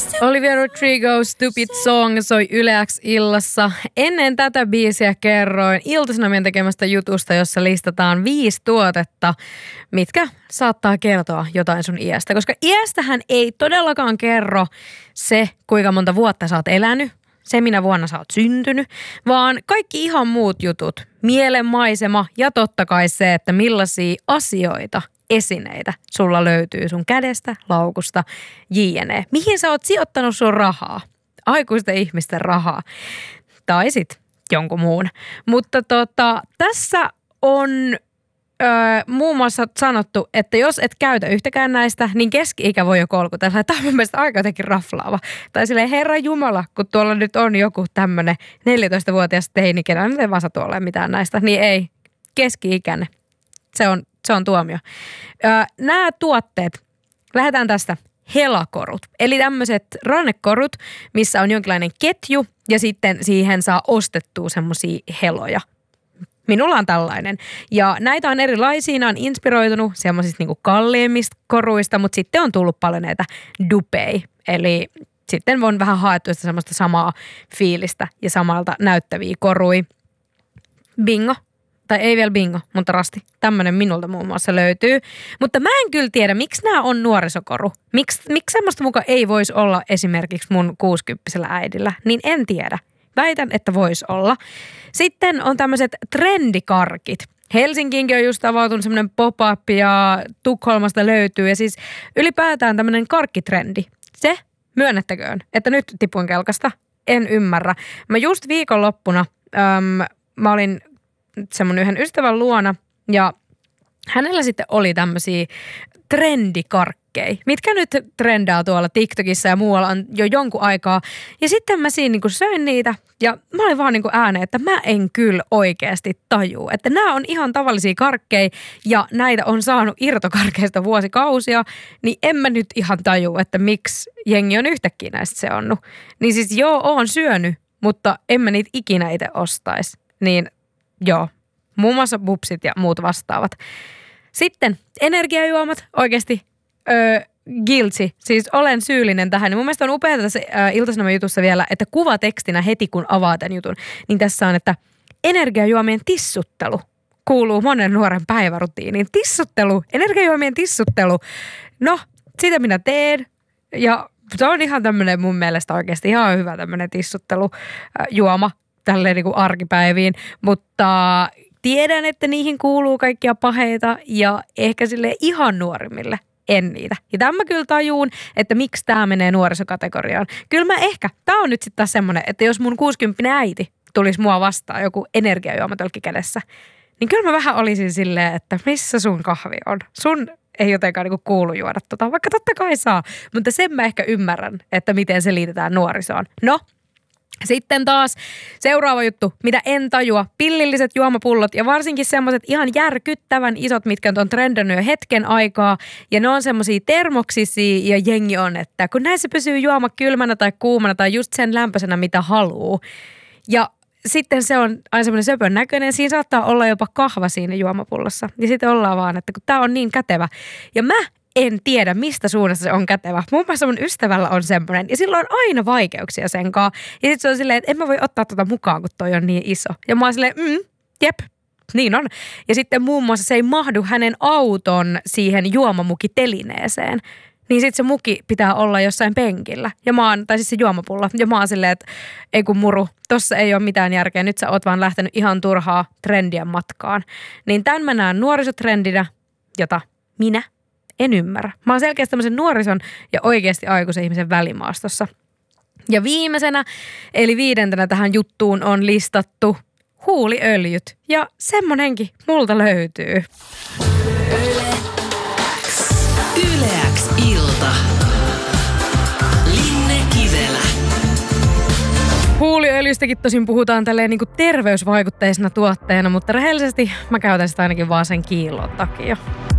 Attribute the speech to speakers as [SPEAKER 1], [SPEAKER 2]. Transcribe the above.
[SPEAKER 1] Olivia Rodrigo, Stupid Song soi Yle X illassa. Ennen tätä biisiä kerroin Ilta-Sanomien tekemästä jutusta, jossa listataan 5 tuotetta, mitkä saattaa kertoa jotain sun iästä. Koska iästähän ei todellakaan kerro se, kuinka monta vuotta sä oot elänyt, se minä vuonna sä oot syntynyt, vaan kaikki ihan muut jutut, mielenmaisema ja totta kai se, että millaisia asioita, esineitä sulla löytyy sun kädestä, laukusta, jne. Mihin sä oot sijoittanut sun rahaa? Aikuisten ihmisten rahaa. Tai sit jonkun muun. Mutta tässä on muun muassa sanottu, että jos et käytä yhtäkään näistä, niin keski-ikä voi jo kolkutella. Tämä on mun mielestä aika jotenkin raflaava. Tai silleen, Herra Jumala, kun tuolla nyt on joku tämmönen 14-vuotias teini, kenellä nyt ei vaan satu ole mitään näistä, niin ei, keski-ikäinen. Se on tuomio. Nämä tuotteet, lähdetään tästä, helakorut. Eli tämmöiset rannekorut, missä on jonkinlainen ketju ja sitten siihen saa ostettua semmosia heloja. Minulla on tällainen. Ja näitä on erilaisia, nämä on inspiroitunut semmoisista niinku kalliimmista koruista, mutta sitten on tullut paljon näitä dupei. Eli sitten on vähän haettu sitä semmoista samaa fiilistä ja samalta näyttäviä korui. Bingo. Tai ei vielä bingo, mutta rasti. Tämmönen minulta muun muassa löytyy. Mutta mä en kyllä tiedä, miksi nämä on nuorisokoru. Miksi semmoista muka ei voisi olla esimerkiksi mun 60-vuotiaalla äidillä, niin en tiedä. Väitän, että voisi olla. Sitten on tämmöiset trendikarkit. Helsinkiinkin on just avautunut semmoinen pop-up ja Tukholmasta löytyy. Ja siis ylipäätään tämmöinen karkkitrendi. Se myönnettäköön, että nyt tipuin kelkasta. En ymmärrä. Mä just viikonloppuna mä olin semmoinen yhden ystävän luona ja hänellä sitten oli tämmöisiä trendikarkkeja, mitkä nyt trendaa tuolla TikTokissa ja muualla on jo jonkun aikaa. Ja sitten mä siinä niin söin niitä ja mä olin vaan niin ääneen, että mä en kyllä oikeasti tajua. Että nämä on ihan tavallisia karkkeja ja näitä on saanut irtokarkeista vuosikausia, niin en mä nyt ihan tajua, että miksi jengi on yhtäkkiä näistä seonnut. Niin siis joo, oon syönyt, mutta en mä niitä ikinä itse ostaisi. Niin joo, muun muassa bupsit ja muut vastaavat. Sitten energiajuomat, oikeasti guilty, siis olen syyllinen tähän. Mun mielestä on upeaa tässä Ilta-Sanomien jutussa vielä, että kuvatekstinä heti kun avaa tämän jutun, niin tässä on, että energiajuomien tissuttelu kuuluu monen nuoren päivärutiiniin. Tissuttelu, energiajuomien tissuttelu. No, sitä minä teen ja se on ihan tämmöinen mun mielestä oikeasti ihan hyvä tämmöinen tissuttelujuoma tälleen niin kuin arkipäiviin, mutta tiedän, että niihin kuuluu kaikkia paheita ja ehkä sille ihan nuorimmille en niitä. Ja tämän mä kyllä tajuun, että miksi tämä menee nuorisokategoriaan. Kyllä mä ehkä, tämä on nyt sitten taas semmoinen, että jos mun 60 äiti tulisi mua vastaan joku energiajuomatölkki kädessä, niin kyllä mä vähän olisin silleen, että missä sun kahvi on? Sun ei jotenkaan niinku kuulu juoda vaikka totta kai saa, mutta sen mä ehkä ymmärrän, että miten se liitetään nuorisoon. No, sitten taas seuraava juttu, mitä en tajua, pillilliset juomapullot ja varsinkin semmoiset ihan järkyttävän isot, mitkä on trendannut jo hetken aikaa ja ne on semmoisia termoksisia ja jengi on, että kun näissä pysyy juoma kylmänä tai kuumana tai just sen lämpöisenä mitä haluaa ja sitten se on aina semmoinen söpön näköinen, siinä saattaa olla jopa kahva siinä juomapullossa ja sitten ollaan vaan, että kun tää on niin kätevä ja mä en tiedä, mistä suunnasta se on kätevä. Mun mielestä mun ystävällä on semmoinen. Ja sillä on aina vaikeuksia sen kanssa. Ja sit se on silleen, että en mä voi ottaa tota mukaan, kun toi on niin iso. Ja mä oon silleen, jep, niin on. Ja sitten muun muassa se ei mahdu hänen auton siihen juomamukitelineeseen. Niin sit se muki pitää olla jossain penkillä. Ja mä oon, tai siis se juomapullo. Ja mä oon silleen, että ei kun muru, tossa ei ole mitään järkeä. Nyt sä oot vaan lähtenyt ihan turhaa trendien matkaan. Niin tän mä näen nuorisotrendinä, jota minä en ymmärrä. Mä oon selkeästi tämmöisen nuorison ja oikeasti aikuisen ihmisen välimaastossa. Ja viimeisenä, eli 5. tähän juttuun on listattu huuliöljyt. Ja semmonenkin multa löytyy.
[SPEAKER 2] Yle X ilta. Linne Kivelä.
[SPEAKER 1] Huuliöljystäkin tosin puhutaan tälleen niin kuin terveysvaikutteisena tuotteena, mutta rehellisesti mä käytän sitä ainakin vaan sen kiillon takia.